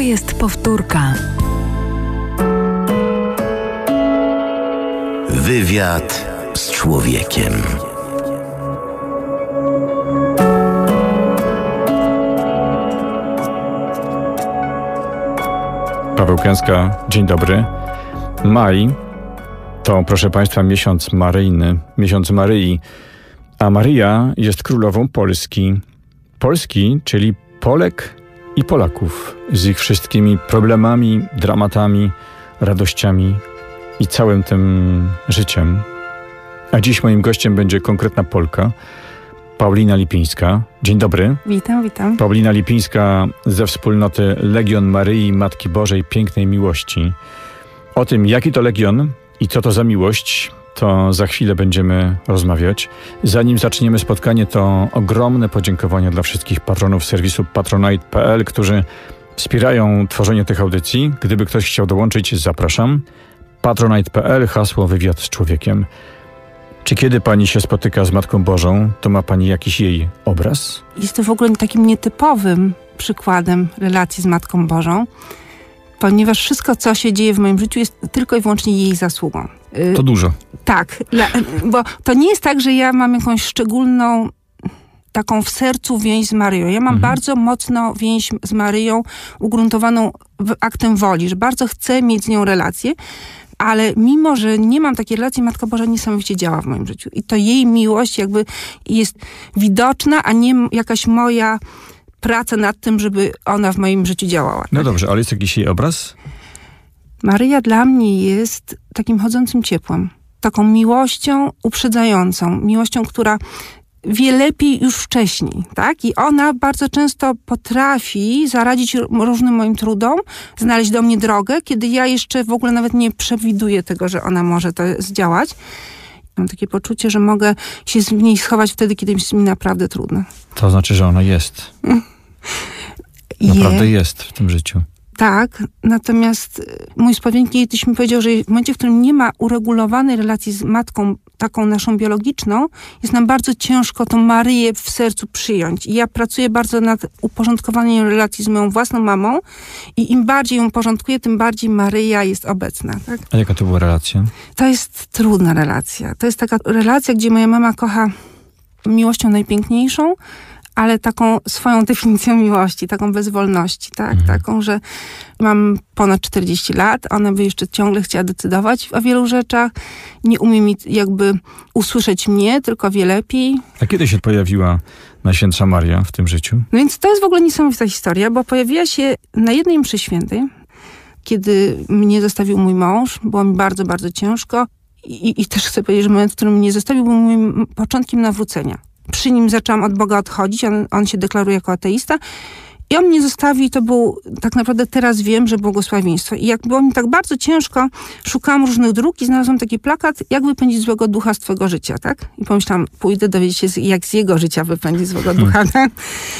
jest powtórka. Wywiad z człowiekiem. Paweł Kęska, dzień dobry. Maj to, proszę Państwa, miesiąc maryjny, miesiąc Maryi, a Maryja jest królową Polski. Polski, czyli Polek i Polaków z ich wszystkimi problemami, dramatami, radościami i całym tym życiem. A dziś moim gościem będzie konkretna Polka, Paulina Lipińska. Dzień dobry. Witam. Paulina Lipińska ze wspólnoty Legion Maryi Matki Bożej Pięknej Miłości. O tym, jaki to Legion i co to za miłość, to za chwilę będziemy rozmawiać. Zanim zaczniemy spotkanie, to ogromne podziękowania dla wszystkich patronów serwisu patronite.pl, którzy wspierają tworzenie tych audycji. Gdyby ktoś chciał dołączyć, zapraszam. Patronite.pl, hasło wywiad z człowiekiem. Czy kiedy pani się spotyka z Matką Bożą, to ma pani jakiś jej obraz? Jest to w ogóle takim nietypowym przykładem relacji z Matką Bożą, ponieważ wszystko, co się dzieje w moim życiu, jest tylko i wyłącznie jej zasługą. To dużo. Tak, bo to nie jest tak, że ja mam jakąś szczególną taką w sercu więź z Maryją. Ja mam bardzo mocno więź z Maryją ugruntowaną aktem woli, że bardzo chcę mieć z nią relację, ale mimo, że nie mam takiej relacji, Matka Boża niesamowicie działa w moim życiu. I to jej miłość jakby jest widoczna, a nie jakaś moja praca nad tym, żeby ona w moim życiu działała. No dobrze, ale jest jakiś jej obraz? Maryja dla mnie jest takim chodzącym ciepłem. Taką miłością uprzedzającą. Miłością, która wie lepiej już wcześniej, tak? I ona bardzo często potrafi zaradzić różnym moim trudom, znaleźć do mnie drogę, kiedy ja jeszcze w ogóle nawet nie przewiduję tego, że ona może to zdziałać. Mam takie poczucie, że mogę się z niej schować wtedy, kiedy jest mi naprawdę trudno. To znaczy, że ona jest. Naprawdę jest w tym życiu. Tak, natomiast mój spowiednik kiedyś mi powiedział, że w momencie, w którym nie ma uregulowanej relacji z matką, taką naszą biologiczną, jest nam bardzo ciężko tą Maryję w sercu przyjąć. I ja pracuję bardzo nad uporządkowaniem relacji z moją własną mamą i im bardziej ją porządkuję, tym bardziej Maryja jest obecna. Tak? A jaka to była relacja? To jest trudna relacja. To jest taka relacja, gdzie moja mama kocha miłością najpiękniejszą, ale taką swoją definicją miłości, taką bez wolności, tak? Taką, że mam ponad 40 lat, ona by jeszcze ciągle chciała decydować o wielu rzeczach, nie umie mi jakby usłyszeć mnie, tylko wie lepiej. A kiedy się pojawiła Najświętsza Maria w tym życiu? No więc to jest w ogóle niesamowita historia, bo pojawiła się na jednej mszy świętej, kiedy mnie zostawił mój mąż, było mi bardzo, bardzo ciężko i też chcę powiedzieć, że moment, w którym mnie zostawił, był moim początkiem nawrócenia. Przy nim zaczęłam od Boga odchodzić, on się deklaruje jako ateista i on mnie zostawił i to był, tak naprawdę teraz wiem, że błogosławieństwo. I jak było mi tak bardzo ciężko, szukałam różnych dróg i znalazłam taki plakat, jak wypędzić złego ducha z twojego życia, tak? I pomyślałam, pójdę dowiedzieć się, jak z jego życia wypędzić złego ducha, tak?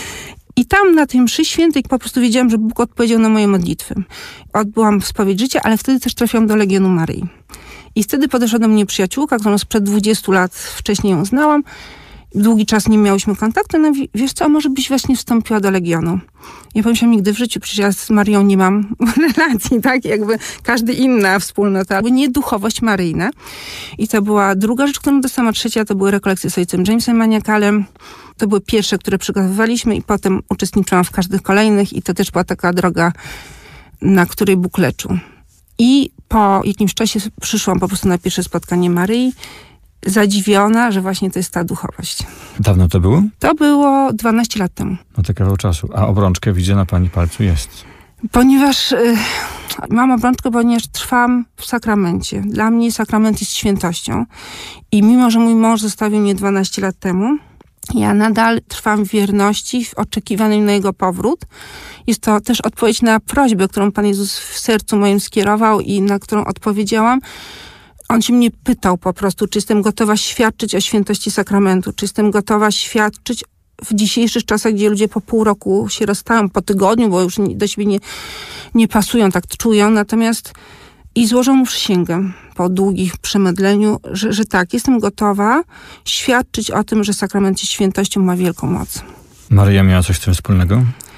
I tam na tej mszy świętej po prostu wiedziałam, że Bóg odpowiedział na moje modlitwy. Odbyłam spowiedź życia, ale wtedy też trafiłam do Legionu Maryi. I wtedy podeszła do mnie przyjaciółka, którą sprzed 20 lat wcześniej ją znałam. Długi czas nie miałyśmy kontaktu, no wiesz co, może byś właśnie wstąpiła do Legionu. Ja pomyślałam, nigdy w życiu, przecież ja z Marią nie mam relacji, tak? Jakby każdy inna wspólnota, jakby nie duchowość maryjna. I to była druga rzecz, którą dostałam, a trzecia to były rekolekcje z ojcem Jamesem Maniakalem. To były pierwsze, które przygotowywaliśmy i potem uczestniczyłam w każdych kolejnych i to też była taka droga, na której Bóg leczył. I po jakimś czasie przyszłam po prostu na pierwsze spotkanie Maryi, zadziwiona, że właśnie to jest ta duchowość. Dawno to było? To było 12 lat temu. No to kawał czasu. A obrączkę widzę na pani palcu jest. Ponieważ mam obrączkę, ponieważ trwam w sakramencie. Dla mnie sakrament jest świętością. I mimo, że mój mąż zostawił mnie 12 lat temu, ja nadal trwam w wierności, w oczekiwaniu na jego powrót. Jest to też odpowiedź na prośbę, którą Pan Jezus w sercu moim skierował i na którą odpowiedziałam. On się mnie pytał po prostu, czy jestem gotowa świadczyć o świętości sakramentu, czy jestem gotowa świadczyć w dzisiejszych czasach, gdzie ludzie po pół roku się rozstają, po tygodniu, bo już do siebie nie pasują, tak czują. Natomiast i złożę mu przysięgę po długich przemydleniu, że tak, jestem gotowa świadczyć o tym, że sakrament świętością ma wielką moc. Maryja miała coś z tym wspólnego?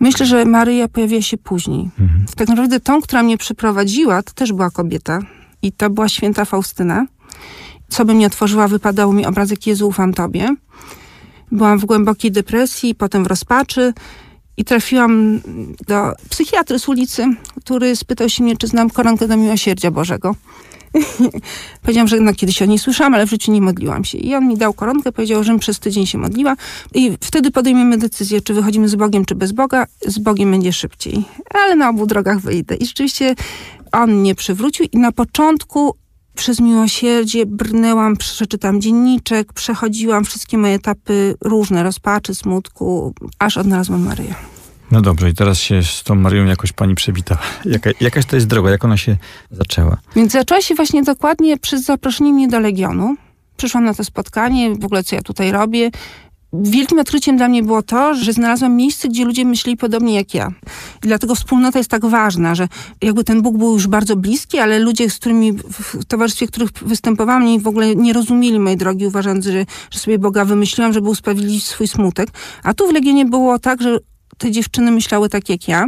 Myślę, że Maryja pojawiła się później. Tak naprawdę tą, która mnie przyprowadziła, to też była kobieta. I to była święta Faustyna. Co by mnie otworzyła, wypadał mi obrazek Jezu, ufam Tobie. Byłam w głębokiej depresji, potem w rozpaczy i trafiłam do psychiatry z ulicy, który spytał się mnie, czy znam koronkę do miłosierdzia Bożego. Powiedziałam, że kiedyś o niej słyszałam, ale w życiu nie modliłam się. I on mi dał koronkę, powiedział, że przez tydzień się modliła i wtedy podejmiemy decyzję, czy wychodzimy z Bogiem, czy bez Boga. Z Bogiem będzie szybciej. Ale na obu drogach wyjdę. I rzeczywiście on mnie przywrócił i na początku przez miłosierdzie brnęłam, przeczytam dzienniczek, przechodziłam wszystkie moje etapy różne, rozpaczy, smutku, aż odnalazłam Maryję. No dobrze, i teraz się z tą Maryją jakoś pani przywitała. Jakaś to jest droga, jak ona się zaczęła? Więc zaczęła się właśnie dokładnie przez zaproszenie mnie do Legionu. Przyszłam na to spotkanie, w ogóle co ja tutaj robię. Wielkim odkryciem dla mnie było to, że znalazłam miejsce, gdzie ludzie myśleli podobnie jak ja. I dlatego wspólnota jest tak ważna, że jakby ten Bóg był już bardzo bliski, ale ludzie, z którymi w towarzystwie których występowałam, w ogóle nie rozumieli mojej drogi, uważając, że sobie Boga wymyśliłam, żeby usprawiedliwić swój smutek. A tu w Legionie było tak, że te dziewczyny myślały tak jak ja.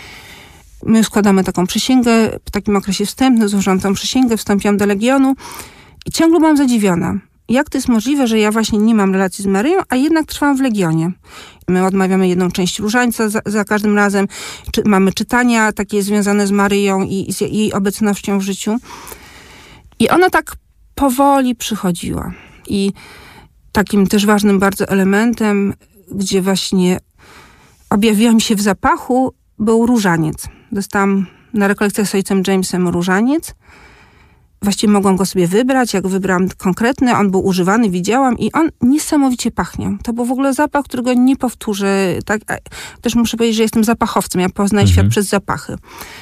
My składamy taką przysięgę, w takim okresie wstępnym złożyłam tą przysięgę, wstąpiłam do Legionu i ciągle byłam zadziwiona. Jak to jest możliwe, że ja właśnie nie mam relacji z Maryją, a jednak trwam w Legionie? My odmawiamy jedną część różańca za każdym razem. Mamy czytania takie związane z Maryją i z jej obecnością w życiu. I ona tak powoli przychodziła. I takim też ważnym bardzo elementem, gdzie właśnie objawiła mi się w zapachu, był różaniec. Dostałam na rekolekcjach z ojcem Jamesem różaniec. Właściwie mogłam go sobie wybrać, jak wybrałam konkretny, on był używany, widziałam i on niesamowicie pachniał. To był w ogóle zapach, którego nie powtórzę. Tak? Też muszę powiedzieć, że jestem zapachowcem, ja poznaję świat przez zapachy.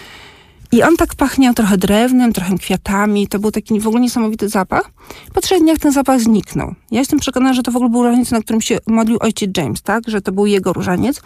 I on tak pachniał trochę drewnem, trochę kwiatami, to był taki w ogóle niesamowity zapach. Po 3 dniach ten zapach zniknął. Ja jestem przekonana, że to w ogóle był różaniec, na którym się modlił ojciec James, tak? Że to był jego różaniec.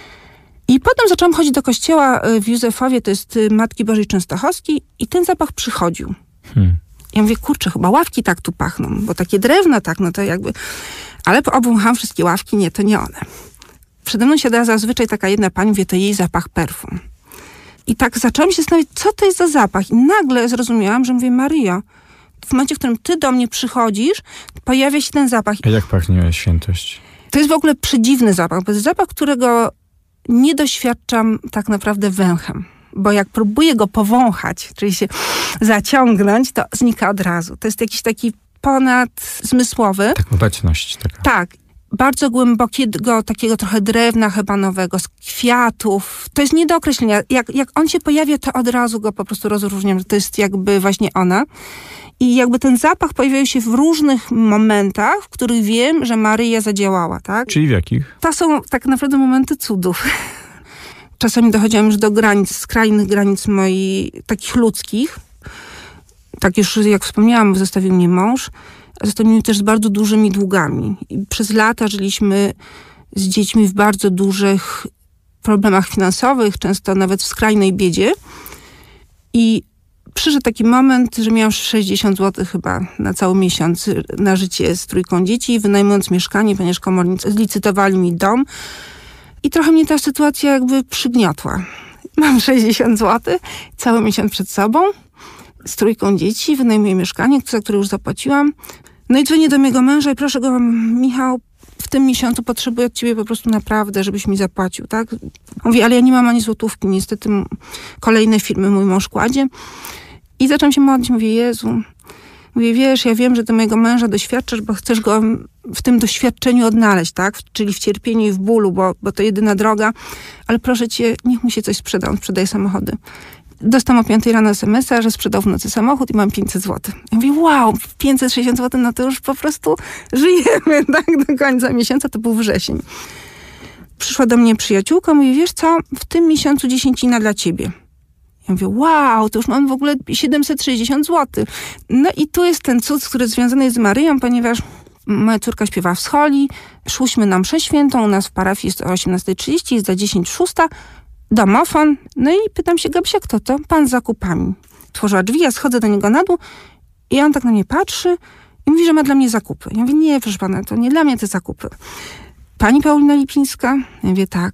I potem zaczęłam chodzić do kościoła w Józefowie, to jest Matki Bożej Częstochowskiej i ten zapach przychodził. Ja mówię, kurczę, chyba ławki tak tu pachną, bo takie drewno tak, no to jakby... Ale obwąchałam wszystkie ławki, nie, to nie one. Przede mną siadała zazwyczaj taka jedna pani, mówię, to jej zapach perfum. I tak zaczęłam się zastanawiać, co to jest za zapach. I nagle zrozumiałam, że mówię, Maryjo, w momencie, w którym ty do mnie przychodzisz, pojawia się ten zapach. A jak pachnie świętość? To jest w ogóle przedziwny zapach, bo to jest zapach, którego nie doświadczam tak naprawdę węchem. Bo jak próbuję go powąchać, czyli się zaciągnąć, to znika od razu. To jest jakiś taki ponadzmysłowy. Tak, obecność taka. Tak. Bardzo głębokiego, takiego trochę drewna hebanowego, z kwiatów. To jest nie do określenia. Jak on się pojawia, to od razu go po prostu rozróżniam, że to jest jakby właśnie ona. I jakby ten zapach pojawiał się w różnych momentach, w których wiem, że Maryja zadziałała, tak? Czyli w jakich? To są tak naprawdę momenty cudów. Czasami dochodziłam już do granic, skrajnych granic moich, takich ludzkich. Tak już jak wspomniałam, zostawił mnie mąż. Zostawił mnie też z bardzo dużymi długami. I przez lata żyliśmy z dziećmi w bardzo dużych problemach finansowych, często nawet w skrajnej biedzie. I przyszedł taki moment, że miałam 60 zł chyba na cały miesiąc na życie z 3 dzieci, wynajmując mieszkanie, ponieważ komornicy zlicytowali mi dom. I trochę mnie ta sytuacja jakby przygniotła. Mam 60 zł, cały miesiąc przed sobą, z 3 dzieci, wynajmuję mieszkanie, za które już zapłaciłam. No i dzwonię do mojego męża i proszę go, Michał, w tym miesiącu potrzebuję od ciebie po prostu naprawdę, żebyś mi zapłacił, tak? On mówi, ale ja nie mam ani złotówki, niestety kolejne firmy mój mąż kładzie. I zaczęłam się modlić, mówię, Jezu, mówię, wiesz, ja wiem, że do mojego męża doświadczasz, bo chcesz go w tym doświadczeniu odnaleźć, tak? Czyli w cierpieniu i w bólu, bo to jedyna droga. Ale proszę cię, niech mu się coś sprzeda, on sprzedaje samochody. Dostałam o 5 rano SMS-a, że sprzedał w nocy samochód i mam 500 zł. Ja mówię, wow, 560 zł, no to już po prostu żyjemy, tak? Do końca miesiąca, to był wrzesień. Przyszła do mnie przyjaciółka, mówi, wiesz co, w tym miesiącu 10 dla ciebie. Ja mówię, wow, to już mam w ogóle 760 zł. No i tu jest ten cud, który związany jest z Maryją, ponieważ moja córka śpiewa w scholi, szłyśmy na mszę świętą, u nas w parafii jest o 18:30, jest za 10:06, domofon. No i pytam się, Gabsia, kto to? Pan z zakupami. Otworzyła drzwi, ja schodzę do niego na dół i on tak na mnie patrzy i mówi, że ma dla mnie zakupy. Ja mówię, nie, proszę pana, to nie dla mnie te zakupy. Pani Paulina Lipińska? Ja mówię, tak.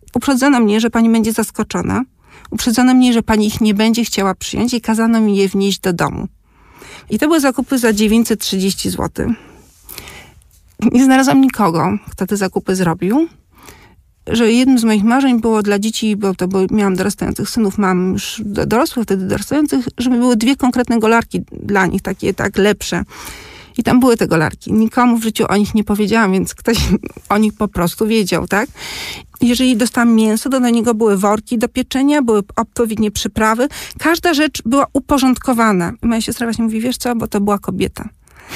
uprzedzono mnie, że pani będzie zaskoczona. Uprzedzono mnie, że pani ich nie będzie chciała przyjąć i kazano mi je wnieść do domu. I to były zakupy za 930 zł. Nie znalazłam nikogo, kto te zakupy zrobił. Że jednym z moich marzeń było dla dzieci, bo miałam dorastających synów, mam już dorosłych, wtedy dorastających, żeby były 2 konkretne golarki dla nich, takie tak lepsze. I tam były te golarki. Nikomu w życiu o nich nie powiedziałam, więc ktoś o nich po prostu wiedział, tak? Jeżeli dostałam mięso, to do niego były worki do pieczenia, były odpowiednie przyprawy. Każda rzecz była uporządkowana. I moja siostra właśnie mówi, wiesz co, bo to była kobieta.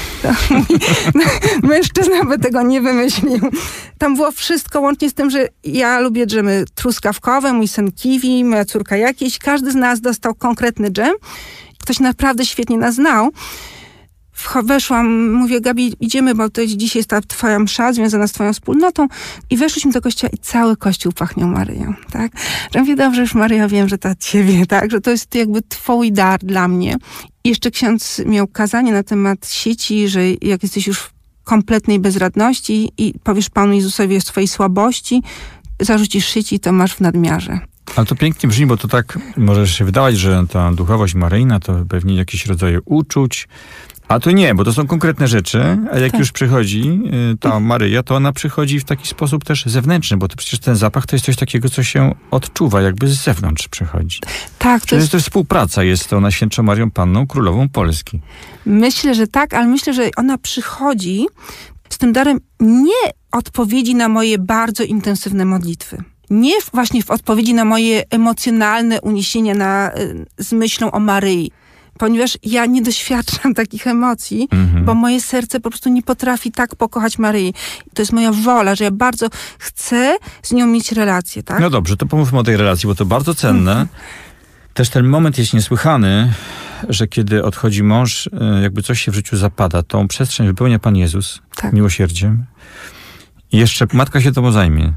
Mężczyzna by tego nie wymyślił. Tam było wszystko, łącznie z tym, że ja lubię dżemy truskawkowe, mój syn kiwi, moja córka jakieś. Każdy z nas dostał konkretny dżem. Ktoś naprawdę świetnie nas znał. Weszłam, mówię, Gabi, idziemy, bo to dzisiaj jest ta twoja msza związana z twoją wspólnotą. I weszliśmy do kościoła i cały kościół pachniał Maryją, tak? Że mówię, dobrze, już Maryja, wiem, że to od ciebie, tak? Że to jest jakby twój dar dla mnie. I jeszcze ksiądz miał kazanie na temat sieci, że jak jesteś już w kompletnej bezradności i powiesz Panu Jezusowi o swojej słabości, zarzucisz sieci, to masz w nadmiarze. Ale to pięknie brzmi, bo to tak może się wydawać, że ta duchowość maryjna to pewnie jakieś rodzaje uczuć, a to nie, bo to są konkretne rzeczy, a jak już przychodzi ta Maryja, to ona przychodzi w taki sposób też zewnętrzny, bo to przecież ten zapach to jest coś takiego, co się odczuwa, jakby z zewnątrz przychodzi. Tak. To jest też współpraca, jest to Najświętszą Marią Panną, Królową Polski. Myślę, że tak, ale myślę, że ona przychodzi z tym darem nie odpowiedzi na moje bardzo intensywne modlitwy. Nie właśnie w odpowiedzi na moje emocjonalne uniesienia z myślą o Maryi. Ponieważ ja nie doświadczam takich emocji, bo moje serce po prostu nie potrafi tak pokochać Maryi. To jest moja wola, że ja bardzo chcę z nią mieć relację, tak? No dobrze, to pomówmy o tej relacji, bo to bardzo cenne. Też ten moment jest niesłychany, że kiedy odchodzi mąż, jakby coś się w życiu zapada, tą przestrzeń wypełnia Pan Jezus miłosierdziem. I jeszcze matka się tobą zajmie.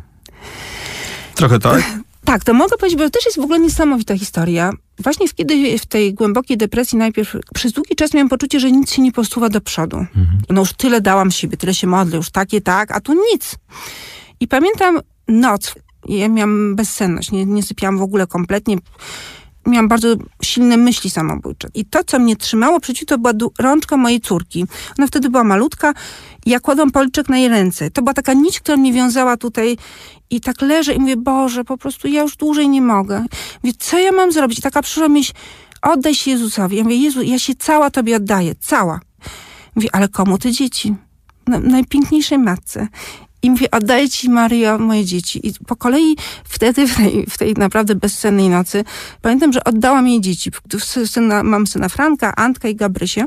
Trochę tak? Tak, to mogę powiedzieć, bo to też jest w ogóle niesamowita historia. Właśnie kiedy w tej głębokiej depresji najpierw przez długi czas miałam poczucie, że nic się nie posuwa do przodu. No już tyle dałam siebie, tyle się modlę, już takie, tak, a tu nic. I pamiętam noc, ja miałam bezsenność, nie sypiałam w ogóle kompletnie. Miałam bardzo silne myśli samobójcze. I to, co mnie trzymało przy życiu, to była rączka mojej córki. Ona wtedy była malutka i ja kładłam policzek na jej ręce. To była taka nić, która mnie wiązała tutaj i tak leżę i mówię, Boże, po prostu ja już dłużej nie mogę. Mówię, co ja mam zrobić? I taka przyszła myśl, oddaj się Jezusowi. Ja mówię, Jezu, ja się cała Tobie oddaję, cała. Mówię, ale komu te dzieci? Najpiękniejszej matce. I mówię, oddaję Ci, Maryjo, moje dzieci. I po kolei wtedy, w tej naprawdę bezsennej nocy, pamiętam, że oddałam jej dzieci. Mam syna Franka, Antka i Gabrysię.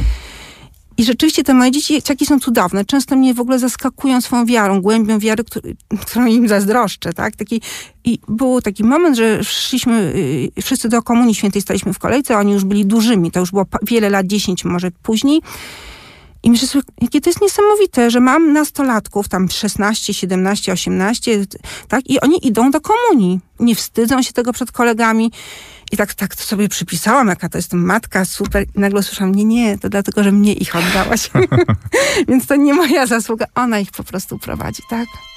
I rzeczywiście te moje dzieciaki są cudowne. Często mnie w ogóle zaskakują swoją wiarą, głębią wiary, którą im zazdroszczę, tak? I był taki moment, że szliśmy wszyscy do Komunii Świętej, staliśmy w kolejce, oni już byli dużymi. To już było wiele lat, 10 może później. I myślę sobie, jakie to jest niesamowite, że mam nastolatków, tam 16, 17, 18, tak? I oni idą do komunii. Nie wstydzą się tego przed kolegami. I tak to sobie przypisałam, jaka to jest matka, super. I nagle słyszałam, nie, to dlatego, że mnie ich oddałaś. Więc to nie moja zasługa, ona ich po prostu prowadzi, tak?